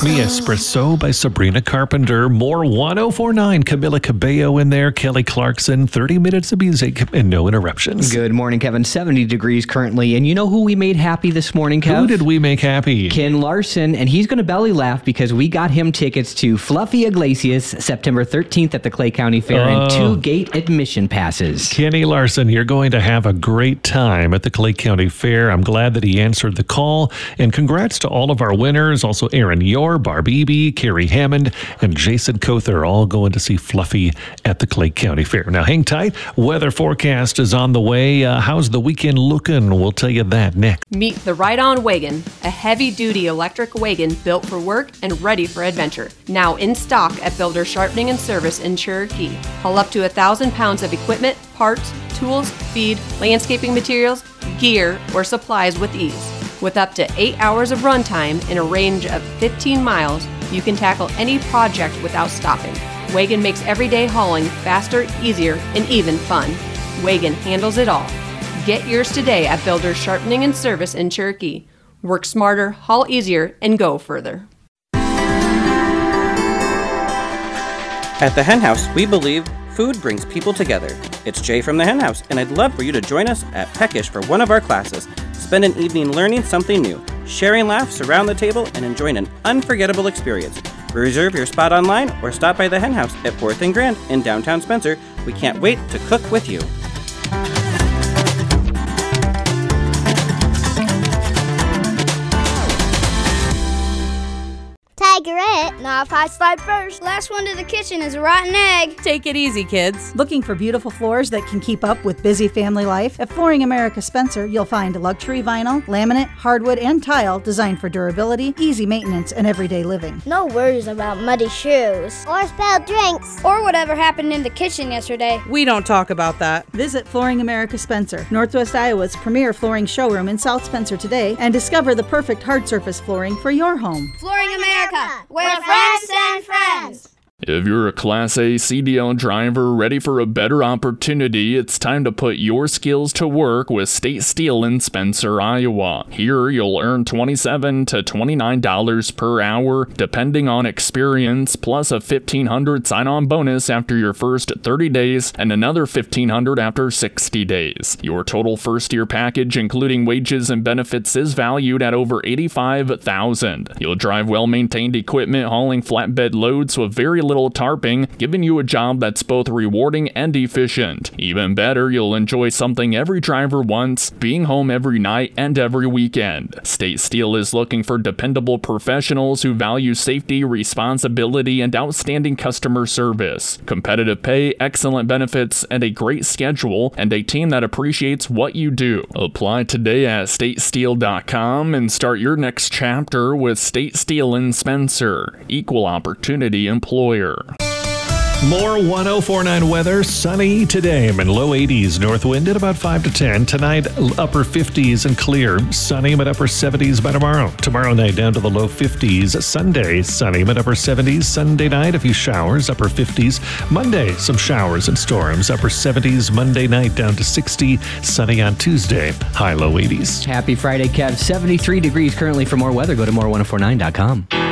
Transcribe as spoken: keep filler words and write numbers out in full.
Mi Espresso by Sabrina Carpenter. More one oh four point nine. Camila Cabello in there. Kelly Clarkson. thirty minutes of music and no interruptions. Good morning, Kevin. seventy degrees currently. And you know who we made happy this morning, Kev? Who did we make happy? Ken Larson. And he's going to belly laugh because we got him tickets to Fluffy Iglesias September thirteenth at the Clay County Fair Oh. and two gate admission passes. Kenny Larson, you're going to have a great time at the Clay County Fair. I'm glad that he answered the call. And congrats to all of our winners. Also, Aaron Yor, Barb Eby, Carrie Hammond, and Jason Kother all going to see Fluffy at the Clay County Fair. Now, hang tight. Weather forecast is on the way. Uh, how's the weekend looking? We'll tell you that next. Meet the Ride-On Wagon, a heavy-duty electric wagon built for work and ready for adventure. Now in stock at Builder Sharpening and Service in Cherokee. Haul up to a thousand pounds of equipment, parts, tools, feed, landscaping materials, gear, or supplies with ease. With up to eight hours of runtime in a range of fifteen miles, you can tackle any project without stopping. Wagon makes everyday hauling faster, easier, and even fun. Wagon handles it all. Get yours today at Builder Sharpening and Service in Cherokee. Work smarter, haul easier, and go further. At the Hen House, we believe food brings people together. It's Jay from the Hen House, and I'd love for you to join us at Peckish for one of our classes. Spend an evening learning something new, sharing laughs around the table, and enjoying an unforgettable experience. Reserve your spot online or stop by the Hen House at fourth and Grand in downtown Spencer. We can't wait to cook with you. Tigerette. Not if I slide first. Last one to the kitchen is a rotten egg. Take it easy, kids. Looking for beautiful floors that can keep up with busy family life? At Flooring America Spencer, you'll find luxury vinyl, laminate, hardwood, and tile designed for durability, easy maintenance, and everyday living. No worries about muddy shoes. Or spilled drinks. Or whatever happened in the kitchen yesterday. We don't talk about that. Visit Flooring America Spencer, Northwest Iowa's premier flooring showroom in South Spencer today, and discover the perfect hard surface flooring for your home. Flooring America, where friends send friends. If you're a Class A C D L driver ready for a better opportunity, it's time to put your skills to work with State Steel in Spencer, Iowa. Here, you'll earn twenty-seven to twenty-nine dollars per hour, depending on experience, plus a fifteen hundred dollars sign-on bonus after your first thirty days and another fifteen hundred dollars after sixty days. Your total first-year package, including wages and benefits, is valued at over eighty-five thousand dollars. You'll drive well-maintained equipment hauling flatbed loads with very little tarping, giving you a job that's both rewarding and efficient. Even better, you'll enjoy something every driver wants, being home every night and every weekend. State Steel is looking for dependable professionals who value safety, responsibility, and outstanding customer service. Competitive pay, excellent benefits, and a great schedule, and a team that appreciates what you do. Apply today at state steel dot com and start your next chapter with State Steel in Spencer, equal opportunity employer. More one oh four point nine weather. Sunny today. I'm in low eighties. North wind at about five to ten. Tonight, upper fifties and clear. Sunny but upper seventies by tomorrow. Tomorrow night down to the low fifties. Sunday, sunny but upper seventies. Sunday night, a few showers, upper fifties. Monday, some showers and storms. Upper seventies. Monday night down to sixty. Sunny on Tuesday. High low eighties. Happy Friday, Kev. seventy-three degrees currently. For more weather, go to more ten forty-nine dot com.